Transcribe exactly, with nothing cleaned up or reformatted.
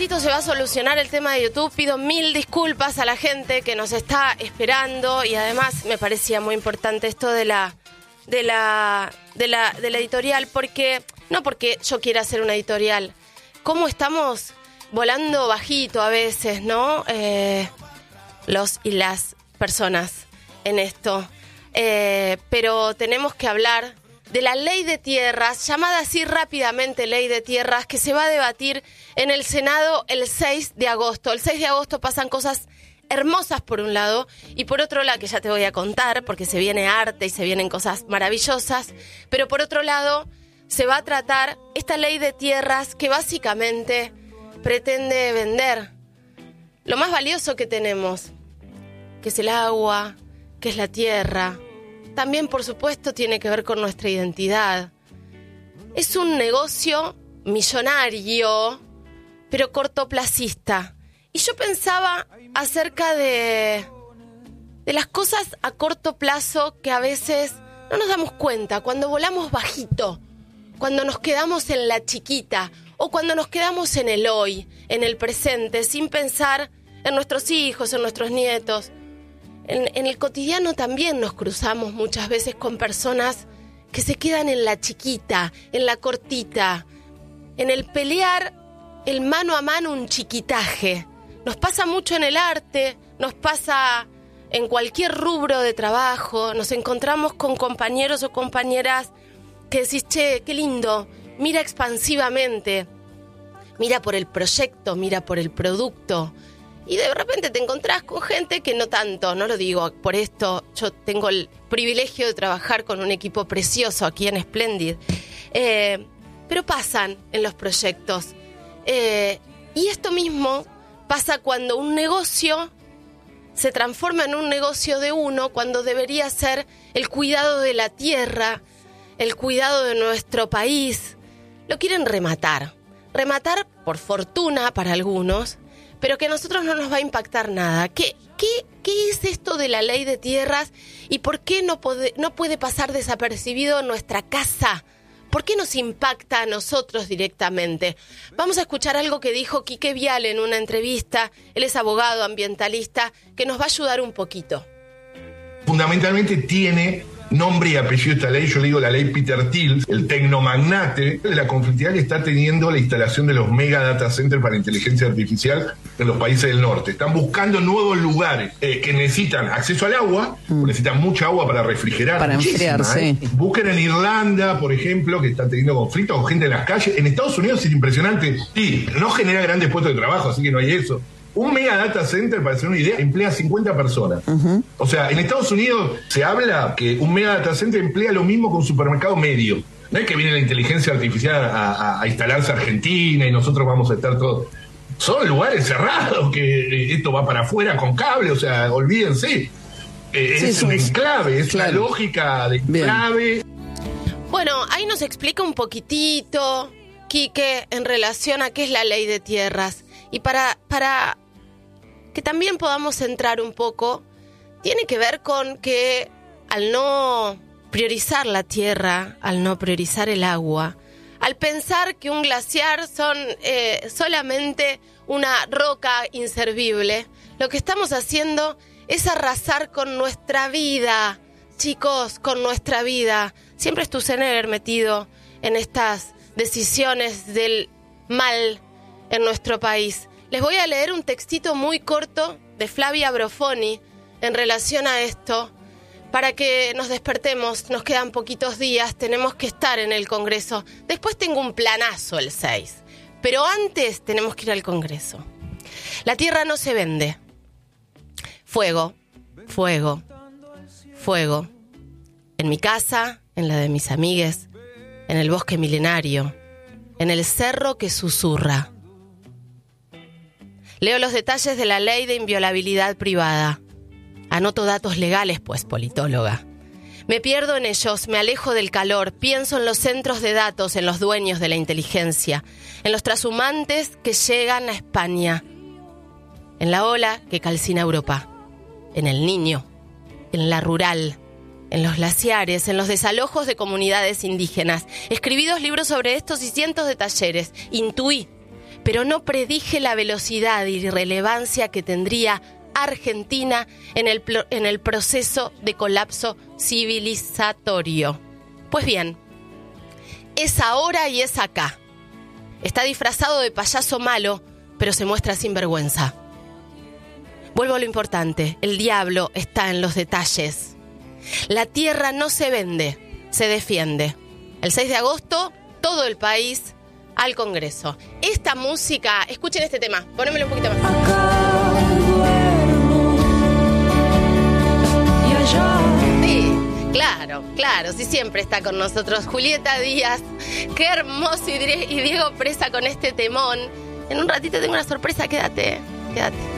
ratito se va a solucionar el tema de YouTube. Pido mil disculpas a la gente que nos está esperando y además me parecía muy importante esto de la de la de la de la editorial, porque no porque yo quiera hacer una editorial, cómo estamos volando bajito a veces, ¿no? Eh, los y las personas en esto, eh, pero tenemos que hablar de la ley de tierras, llamada así rápidamente ley de tierras, que se va a debatir en el Senado el seis de agosto. El seis de agosto pasan cosas hermosas por un lado, y por otro lado, que ya te voy a contar, porque se viene arte y se vienen cosas maravillosas, pero por otro lado se va a tratar esta ley de tierras que básicamente pretende vender lo más valioso que tenemos, que es el agua, que es la tierra. También, por supuesto, tiene que ver con nuestra identidad. Es un negocio millonario, pero cortoplacista. Y yo pensaba acerca de, de las cosas a corto plazo que a veces no nos damos cuenta. Cuando volamos bajito, cuando nos quedamos en la chiquita, o cuando nos quedamos en el hoy, en el presente, sin pensar en nuestros hijos, en nuestros nietos. En, en el cotidiano también nos cruzamos muchas veces con personas que se quedan en la chiquita, en la cortita, en el pelear el mano a mano, un chiquitaje. Nos pasa mucho en el arte, nos pasa en cualquier rubro de trabajo, nos encontramos con compañeros o compañeras que decís, che, qué lindo, mira expansivamente, mira por el proyecto, mira por el producto. Y de repente te encontrás con gente que no tanto, no lo digo por esto, yo tengo el privilegio de trabajar con un equipo precioso aquí en Splendid, eh, pero pasan en los proyectos. Eh, y esto mismo pasa cuando un negocio se transforma en un negocio de uno, cuando debería ser el cuidado de la tierra, el cuidado de nuestro país. Lo quieren rematar, rematar por fortuna para algunos, pero que a nosotros no nos va a impactar nada. ¿Qué, qué, qué es esto de la ley de tierras y por qué no puede, no puede pasar desapercibido en nuestra casa? ¿Por qué nos impacta a nosotros directamente? Vamos a escuchar algo que dijo Quique Viale en una entrevista. Él es abogado ambientalista, que nos va a ayudar un poquito. Fundamentalmente tiene nombre y apellido esta ley. Yo le digo la ley Peter Thiel, el tecnomagnate de la conflictividad que está teniendo la instalación de los mega data centers para inteligencia artificial en los países del norte. Están buscando nuevos lugares eh, que necesitan acceso al agua, mm. necesitan mucha agua para refrigerar, para enfriarse. ¿eh? Busquen en Irlanda, por ejemplo, que está teniendo conflictos con gente en las calles. En Estados Unidos es impresionante. Sí, no genera grandes puestos de trabajo, así que no hay eso. Un mega data center, para hacer una idea, emplea cincuenta personas. Uh-huh. O sea, en Estados Unidos se habla que un mega data center emplea lo mismo que un supermercado medio. No es que viene la inteligencia artificial a, a, a instalarse a Argentina y nosotros vamos a estar todos. Son lugares cerrados, que esto va para afuera con cable, o sea, olvídense. Eh, sí, es un enclave, es claro. Una lógica de enclave. Bueno, ahí nos explica un poquitito, Quique, en relación a qué es la ley de tierras. Y para, para que también podamos entrar un poco, tiene que ver con que al no priorizar la tierra, al no priorizar el agua, al pensar que un glaciar son eh, solamente una roca inservible, lo que estamos haciendo es arrasar con nuestra vida, chicos, con nuestra vida. Siempre es Tusener metido en estas decisiones del mal en nuestro país. Les voy a leer un textito muy corto de Flavia Brofoni en relación a esto, para que nos despertemos. Nos quedan poquitos días, tenemos que estar en el Congreso. Después tengo un planazo el seis, pero antes tenemos que ir al Congreso. La tierra no se vende. Fuego, fuego, fuego. En mi casa, en la de mis amigues, en el bosque milenario, en el cerro que susurra. Leo los detalles de la ley de inviolabilidad privada. Anoto datos legales, pues, politóloga. Me pierdo en ellos, me alejo del calor, pienso en los centros de datos, en los dueños de la inteligencia, en los trashumantes que llegan a España, en la ola que calcina Europa, en el niño, en la rural, en los glaciares, en los desalojos de comunidades indígenas. Escribí dos libros sobre estos y cientos de talleres. Intuí. pero no predije la velocidad y relevancia que tendría Argentina en el, en el proceso de colapso civilizatorio. Pues bien, es ahora y es acá. Está disfrazado de payaso malo, pero se muestra sin vergüenza. Vuelvo a lo importante, el diablo está en los detalles. La tierra no se vende, se defiende. El seis de agosto, todo el país al Congreso. Esta música, escuchen este tema, ponémelo un poquito más. Acá duermo y allá. Sí, claro, claro, sí, siempre está con nosotros Julieta Díaz. Qué hermoso, y Diego Presa con este temón. En un ratito tengo una sorpresa, quédate, quédate.